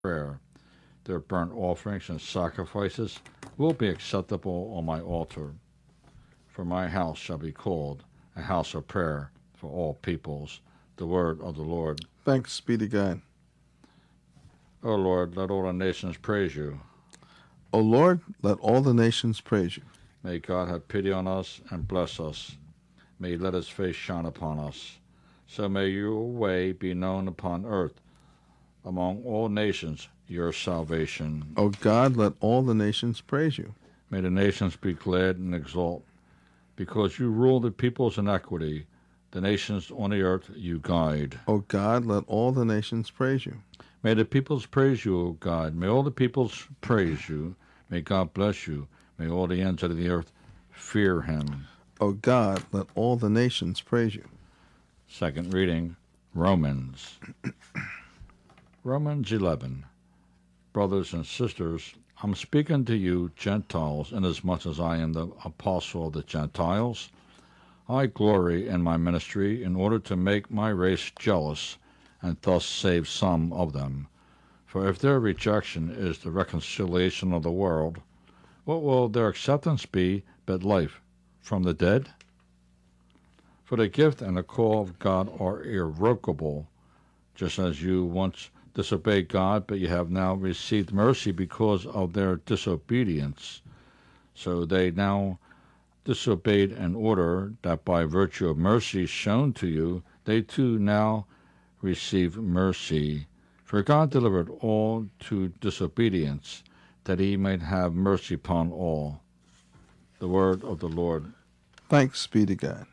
prayer. Their burnt offerings and sacrifices will be acceptable on my altar. For my house shall be called a house of prayer for all peoples. The word of the Lord. Thanks be to God. O Lord, let all the nations praise you. O Lord, let all the nations praise you. May God have pity on us and bless us. May he let his face shine upon us. So may your way be known upon earth, among all nations, your salvation. O God, let all the nations praise you. May the nations be glad and exult. Because you rule the peoples in equity, the nations on the earth you guide. O God, let all the nations praise you. May the peoples praise you, O God. May all the peoples praise you. May God bless you. May all the ends of the earth fear him. O God, let all the nations praise you. Second reading, Romans. Romans 11. Brothers and sisters, I'm speaking to you Gentiles inasmuch as I am the apostle of the Gentiles. I glory in my ministry in order to make my race jealous and thus save some of them. For if their rejection is the reconciliation of the world, what will their acceptance be but life from the dead? For the gift and the call of God are irrevocable, just as you once disobeyed God, but you have now received mercy because of their disobedience. So they now disobeyed in order that by virtue of mercy shown to you, they too now receive mercy. For God delivered all to disobedience, that he might have mercy upon all. The word of the Lord. Thanks be to God.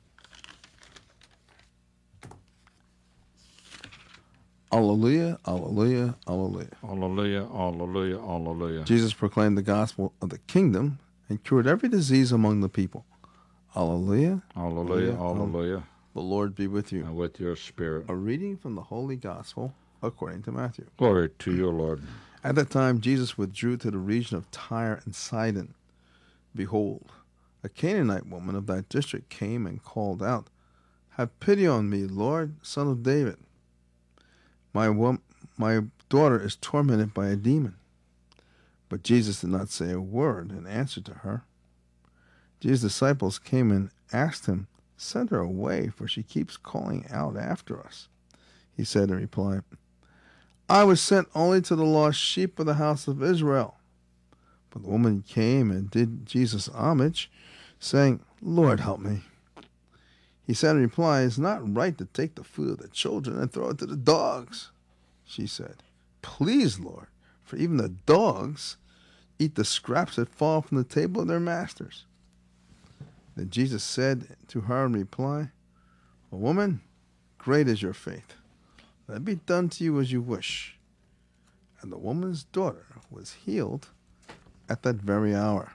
Alleluia, alleluia, alleluia. Alleluia, alleluia, alleluia. Jesus proclaimed the gospel of the kingdom and cured every disease among the people. Alleluia. Alleluia, alleluia. The Lord be with you. And with your spirit. A reading from the Holy Gospel according to Matthew. Glory to you, Lord. At that time, Jesus withdrew to the region of Tyre and Sidon. Behold, a Canaanite woman of that district came and called out, "Have pity on me, Lord, Son of David. My daughter is tormented by a demon." But Jesus did not say a word in answer to her. Jesus' disciples came and asked him, "Send her away, for she keeps calling out after us." He said in reply, "I was sent only to the lost sheep of the house of Israel." But the woman came and did Jesus homage, saying, "Lord, help me." He said in reply, "It's not right to take the food of the children and throw it to the dogs." She said, "Please, Lord, for even the dogs eat the scraps that fall from the table of their masters." Then Jesus said to her in reply, "Woman, great is your faith. Let it be done to you as you wish." And the woman's daughter was healed at that very hour.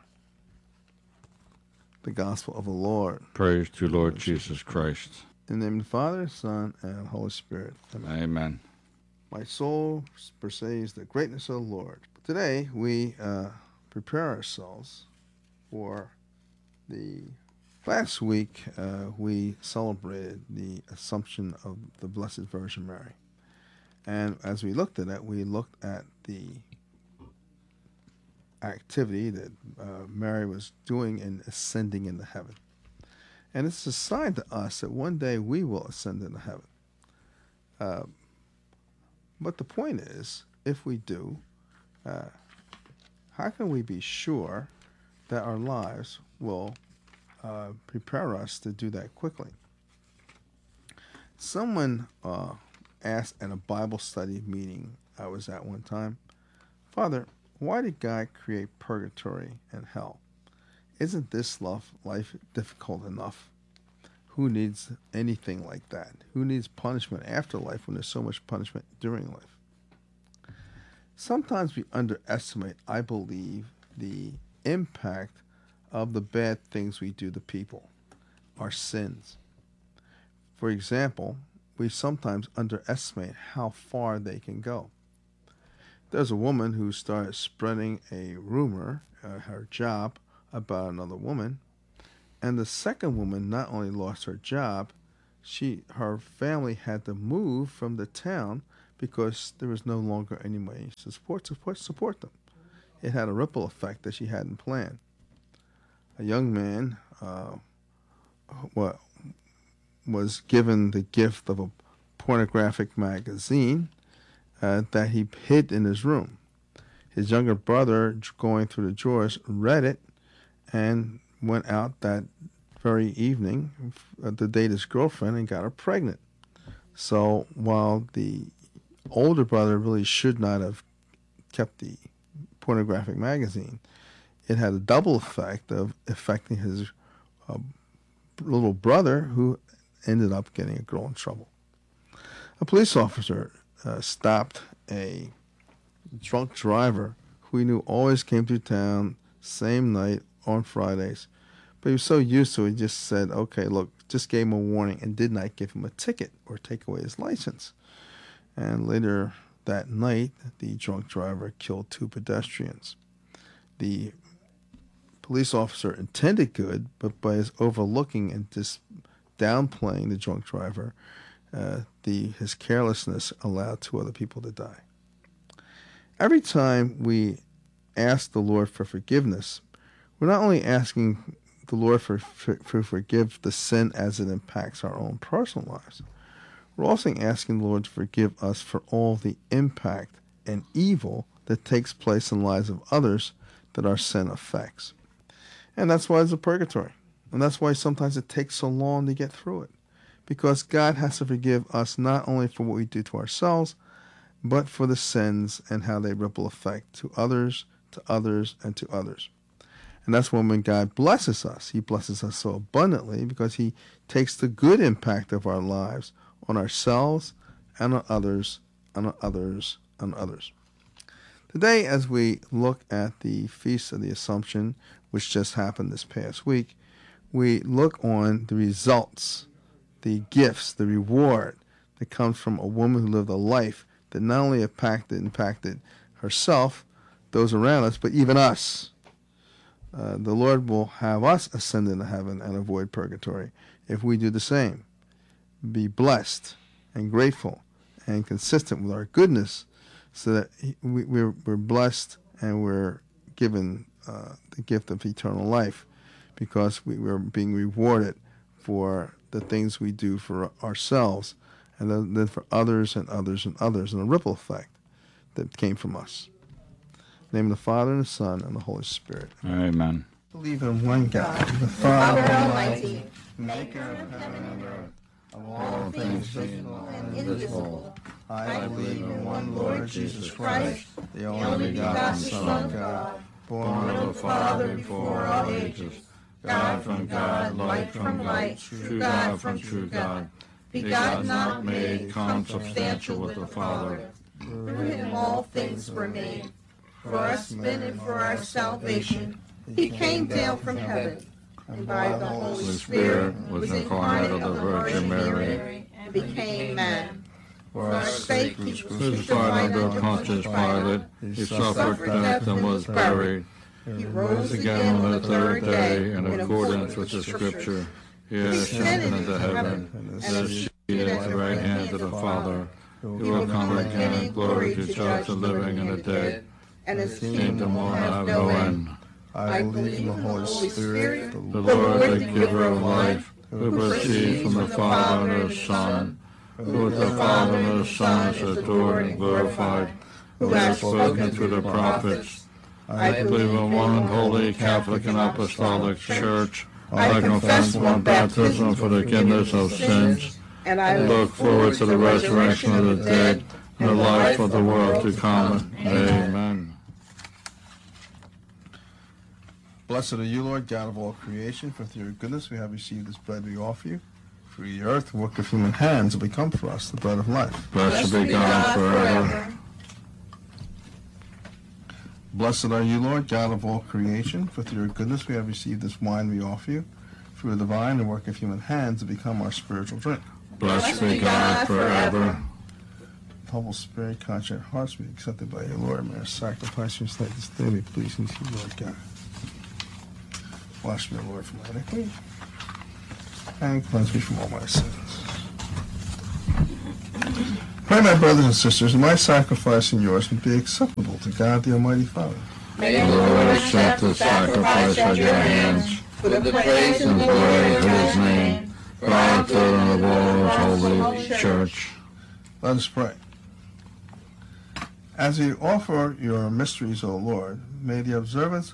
The Gospel of the Lord. Praise to Lord Jesus Christ. In the name of the Father, Son, and Holy Spirit. Amen. Amen. My soul perceives the greatness of the Lord. Today we prepare ourselves for the last week we celebrated the Assumption of the Blessed Virgin Mary. And as we looked at it, we looked at the activity that Mary was doing in ascending into heaven. And it's a sign to us that one day we will ascend into heaven. But the point is, if we do, how can we be sure that our lives will prepare us to do that quickly? Someone asked at a Bible study meeting I was at one time, "Father, why did God create purgatory and hell? Isn't this life difficult enough? Who needs anything like that? Who needs punishment after life when there's so much punishment during life?" Sometimes we underestimate, I believe, the impact of the bad things we do to people, our sins. For example, we sometimes underestimate how far they can go. There's a woman who started spreading a rumor at her job about another woman, and the second woman not only lost her job, her family had to move from the town because there was no longer any way to support them. It had a ripple effect that she hadn't planned. A young man was given the gift of a pornographic magazine that he hid in his room. His younger brother, going through the drawers, read it and went out that very evening to date his girlfriend and got her pregnant. So while the older brother really should not have kept the pornographic magazine, it had a double effect of affecting his little brother, who ended up getting a girl in trouble. A police officer stopped a drunk driver who he knew always came through town same night on Fridays, but he was so used to it, he just said, okay, look, just gave him a warning and did not give him a ticket or take away his license. And later that night, the drunk driver killed 2 pedestrians. The police officer intended good, but by his overlooking and just downplaying the drunk driver, his carelessness allowed 2 other people to die. Every time we ask the Lord for forgiveness, we're not only asking the Lord for forgive the sin as it impacts our own personal lives, we're also asking the Lord to forgive us for all the impact and evil that takes place in the lives of others that our sin affects. And that's why there's a purgatory. And that's why sometimes it takes so long to get through it. Because God has to forgive us not only for what we do to ourselves, but for the sins and how they ripple effect to others, and to others. And that's when God blesses us, he blesses us so abundantly because he takes the good impact of our lives on ourselves and on others, and on others, and others. Today, as we look at the Feast of the Assumption, which just happened this past week, we look on the results, the gifts, the reward that comes from a woman who lived a life that not only impacted herself, those around us, but even us. The Lord will have us ascend into heaven and avoid purgatory if we do the same. Be blessed and grateful and consistent with our goodness so that we're blessed and we're given the gift of eternal life because we're being rewarded for the things we do for ourselves and then for others and others and others, and a ripple effect that came from us. In the name of the Father, and the Son, and the Holy Spirit. Amen. Believe in one God, the Father Almighty, maker of heaven and earth, of all things visible and invisible. I believe in one Lord Jesus Christ, the only begotten Son of God, born of the Father before all ages, God from God, light from light, true God from true God, begotten, not made, consubstantial with the Father. Through him all things were made. For us men and for our salvation, he came down from heaven, and by the Holy Spirit was incarnate of the Virgin Mary, and became man. For our sake he was Crucified under Pontius Pilate, he suffered death and was buried. He Rose again on the 3rd day in accordance with the Scripture. He ascended into heaven and is seated at the right hand of the Father. He will come again in glory to judge the living and the dead, and his kingdom will have no end. I believe in the Holy Spirit, The Lord, the giver of life, who proceeds from the Father and the Son, who with the Father and the Son is adored and glorified, who has spoken through the prophets. I believe in one holy Catholic and Apostolic Church. I confess one baptism for the forgiveness of sins, and I look forward to the resurrection of the dead and the life of the world to come. Amen. Blessed are you, Lord, God of all creation, for through your goodness we have received this bread we offer you. For the earth, the work of human hands, will become for us the bread of life. Blessed be God forever. Blessed are you, Lord, God of all creation, for through your goodness we have received this wine we offer you. Through the vine, the work of human hands, to become our spiritual drink. Blessed be God forever. Humble spirit, contrite hearts, be accepted by you, Lord. May our sacrifice and slate this day be pleasing to you, Lord God. Wash me, Lord, from my iniquity, and cleanse me from all my sins. Pray, my brothers and sisters, that my sacrifice and yours would be acceptable to God the Almighty Father. May the Lord accept the sacrifice at your hands for the praise and glory of his name, for our good and of all his holy church. Let us pray. As we offer your mysteries, O Lord, may the observance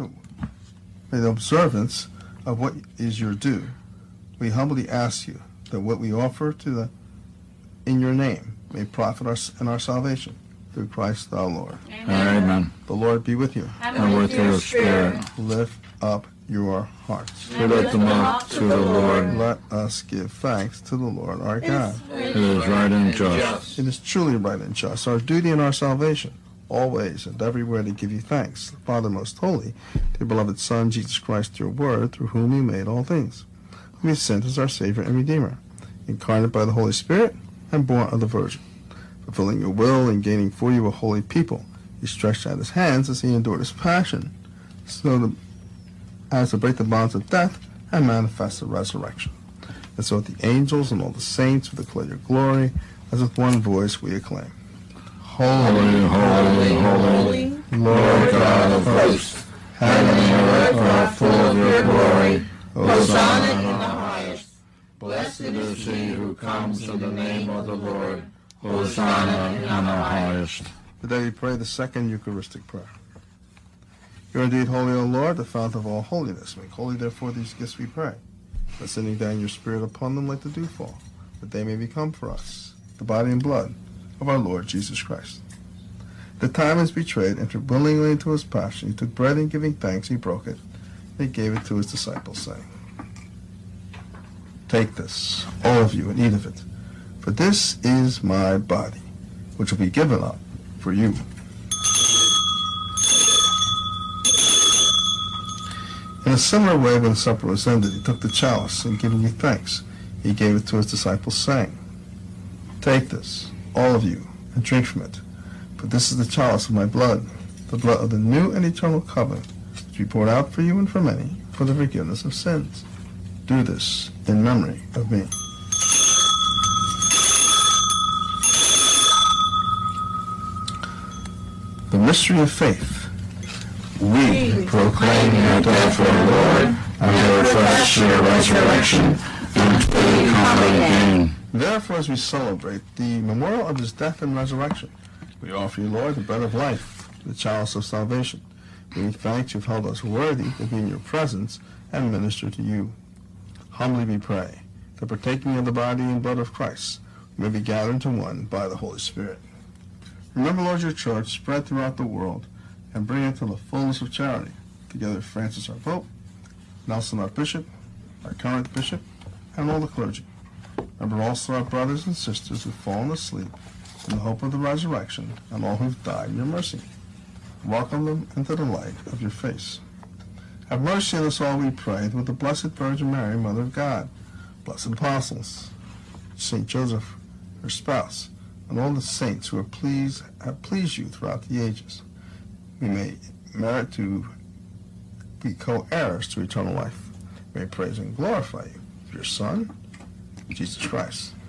of what is your due, we humbly ask you that what we offer in your name may profit us in our salvation, through Christ our Lord. Amen. The Lord be with you. And with your spirit. Lift up your hearts. We lift them up to the Lord. Let us give thanks to the Lord our God. It is right and just. It is truly right and just, our duty and our salvation, always and everywhere to give you thanks, Father most holy, dear beloved Son, Jesus Christ, your word, through whom you made all things, whom you sent as our Savior and Redeemer, incarnate by the Holy Spirit and born of the Virgin. Fulfilling your will and gaining for you a holy people, he stretched out his hands as he endured his passion, as to break the bonds of death and manifest the resurrection. And so with the angels and all the saints will declare your glory, as with one voice we acclaim. Holy, holy, holy, Lord God of hosts, heaven and earth are full of your glory. Hosanna in the highest. Blessed is he who comes in the name of the Lord. Hosanna in the highest. Today we pray the second Eucharistic prayer. You are indeed holy, O Lord, the fount of all holiness. Make holy, therefore, these gifts, we pray, by sending down your Spirit upon them like the dewfall, that they may become for us the body and blood of our Lord Jesus Christ. The time is betrayed, entered willingly into his passion. He took bread, and giving thanks, he broke it, and he gave it to his disciples, saying, Take this, all of you, and eat of it, for this is my body, which will be given up for you. In a similar way, when supper was ended, he took the chalice, and giving you thanks, he gave it to his disciples, saying, Take this, all of you, and drink from it, for this is the chalice of my blood, the blood of the new and eternal covenant, which we poured out for you and for many, for the forgiveness of sins. Do this in memory of me. The mystery of faith. We Proclaim your death, O Lord, and refresh your resurrection until you come again. Therefore, as we celebrate the memorial of his death and resurrection, we offer you, Lord, the bread of life, the chalice of salvation. Giving thanks, you've held us worthy to be in your presence and minister to you. Humbly we pray, that partaking of the body and blood of Christ, we may be gathered into one by the Holy Spirit. Remember, Lord, your church spread throughout the world, and bring it to the fullness of charity, together with Francis our Pope, Nelson our Bishop, our current Bishop, and all the clergy. Remember also our brothers and sisters who've fallen asleep in the hope of the resurrection, and all who've died in your mercy. Welcome them into the light of your face. Have mercy on us all, we pray, with the Blessed Virgin Mary, Mother of God, blessed apostles, Saint Joseph, her spouse, and all the saints who have pleased you throughout the ages. We may merit to be co-heirs to eternal life. May praise and glorify you, your Son, Jesus Christ.